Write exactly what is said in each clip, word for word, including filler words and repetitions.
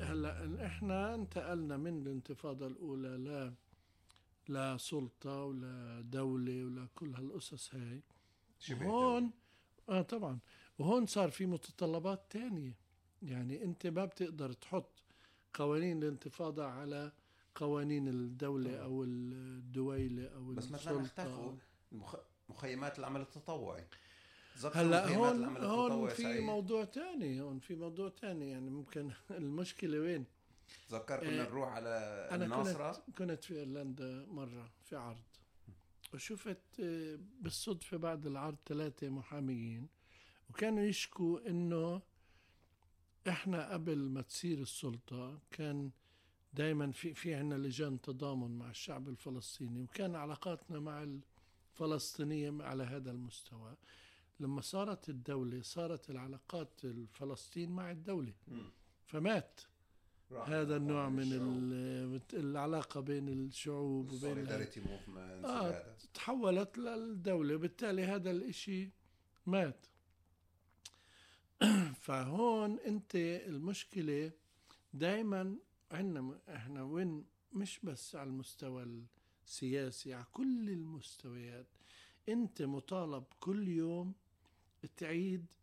هلا احنا انتقلنا من الانتفاضة الأولى لا لا سلطة ولا دولة ولا كل هالقصص هاي. شبه وهون دولة. اه طبعا، وهون صار في متطلبات تانية. يعني انت ما بتقدر تحط قوانين الانتفاضة على قوانين الدولة طبعا. او الدويلة او بس مثلا السلطة. اختفوا المخ... مخيمات العمل التطوعي. تذكروا هلا مخيمات هون العمل هون التطوعي في سعيد؟ موضوع تاني، هون في موضوع تاني يعني ممكن المشكلة وين؟ تذكر كنا آه نروح على انا كنت الناصرة. كنت في ايرلندا مرة في عرض، وشفت آه بالصدفة بعد العرض ثلاثة محاميين، وكانوا يشكوا انه احنا قبل ما تصير السلطة كان دايما في في عنا لجان تضامن مع الشعب الفلسطيني، وكان علاقاتنا مع الفلسطينية على هذا المستوى. لما صارت الدولة صارت العلاقات الفلسطين مع الدولة، مم. فمات راح هذا العلاقات النوع بين من الشعوب، ال- العلاقة بين الشعوب وبين هاي. السوليداريتي موفمنتس آه وهذا. تحولت للدولة، وبالتالي هذا الاشي مات. فهون انت المشكلة دائما عندنا احنا وين، مش بس على المستوى السياسي، على كل المستويات انت مطالب كل يوم تعيد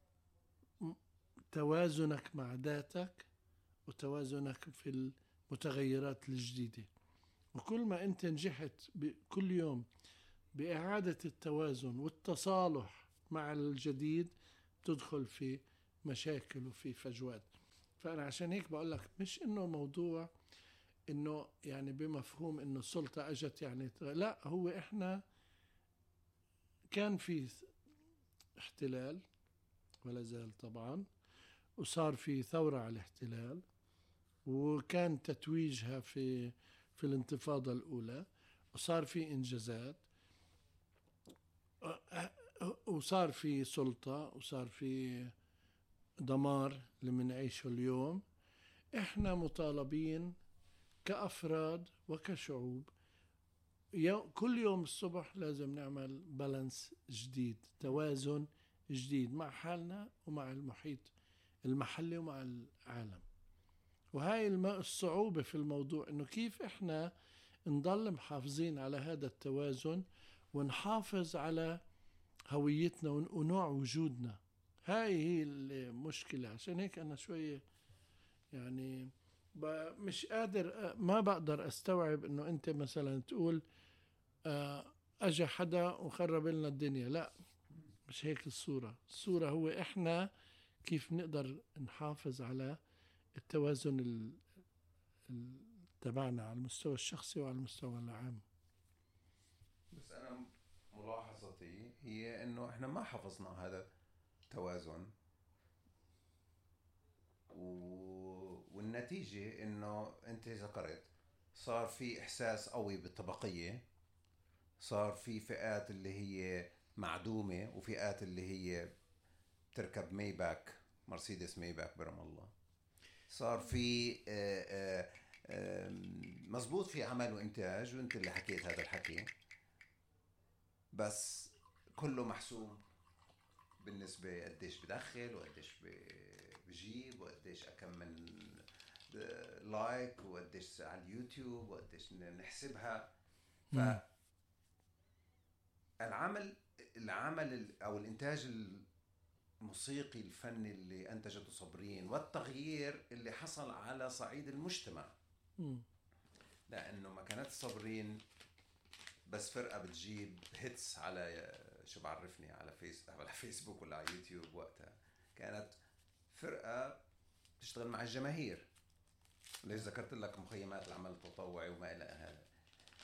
توازنك مع ذاتك وتوازنك في المتغيرات الجديدة. وكل ما انت نجحت كل يوم بإعادة التوازن والتصالح مع الجديد تدخل في مشاكل وفي فجوات. فأنا عشان هيك بقول لك مش إنه موضوع إنه يعني بمفهوم إنه السلطة أجت يعني، لا، هو إحنا كان في احتلال ولا زال طبعا، وصار في ثورة على الاحتلال، وكان تتويجها في في الانتفاضة الأولى، وصار في إنجازات، وصار في سلطة، وصار في دمار اللي منعيشه اليوم. احنا مطالبين كأفراد وكشعوب كل يوم الصبح لازم نعمل بالانس جديد، توازن جديد مع حالنا ومع المحيط المحلي ومع العالم. وهاي الصعوبة في الموضوع انه كيف احنا نضل محافظين على هذا التوازن ونحافظ على هويتنا ونوع وجودنا. هاي هي المشكلة. عشان هيك أنا شوية يعني مش قادر، ما بقدر أستوعب إنه أنت مثلا تقول أجا حدا وخرب لنا الدنيا. لا، مش هيك الصورة. الصورة هو إحنا كيف نقدر نحافظ على التوازن ال... ال... تبعنا على المستوى الشخصي وعلى المستوى العام. بس أنا ملاحظتي هي إنه إحنا ما حفظنا هذا التوازن، و... والنتيجة إنه أنت ذكرت صار في إحساس قوي بالطبقية، صار في فئات اللي هي معدومة وفئات اللي هي تركب ميباك، مرسيدس ميباك برم الله. صار في آه، آه، آه، مزبوط في عمل وإنتاج، وأنت اللي حكيت هذا الحكي، بس كله محسوم بالنسبة قديش بدخل وقديش بجيب وقديش أكم من لايك وقديش على اليوتيوب وقديش نحسبها. فالعمل العمل أو الإنتاج الموسيقي الفني اللي أنتجته صبرين والتغيير اللي حصل على صعيد المجتمع، م. لأنه ما كانت صبرين بس فرقة بتجيب هيتس على شو بعرفني على فيس على فيسبوك ولا على يوتيوب. وقتها كانت فرقة تشتغل مع الجماهير. ليش ذكرت لك مخيمات العمل التطوعي وما إلى هذا؟